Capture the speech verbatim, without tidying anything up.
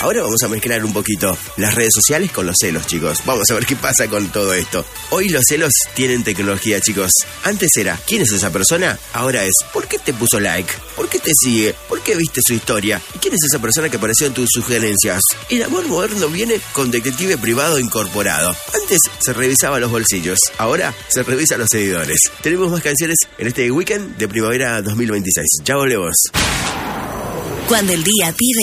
Ahora vamos a mezclar un poquito las redes sociales con los celos, chicos. Vamos a ver qué pasa con todo esto. Hoy los celos tienen tecnología, chicos. Antes era, ¿quién es esa persona? Ahora es, ¿por qué te puso like? ¿Por qué te sigue? ¿Por qué viste su historia? ¿Y quién es esa persona que apareció en tus sugerencias? El amor moderno viene con detective privado incorporado. Antes se revisaba los bolsillos, ahora se revisa los seguidores. Tenemos más canciones en este weekend de primavera dos mil veintiséis. Ya volvemos. Cuando el día pide